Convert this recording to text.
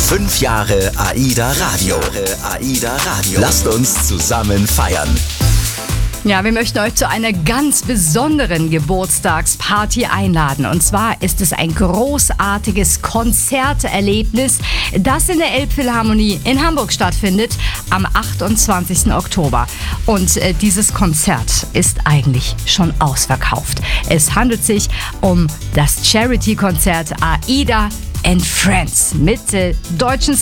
5 Jahre AIDA Radio. Lasst uns zusammen feiern. Ja, wir möchten euch zu einer ganz besonderen Geburtstagsparty einladen. Und zwar ist es ein großartiges Konzerterlebnis, das in der Elbphilharmonie in Hamburg stattfindet am 28. Oktober. Und dieses Konzert ist eigentlich schon ausverkauft. Es handelt sich um das Charity-Konzert AIDA and Friends mit deutschen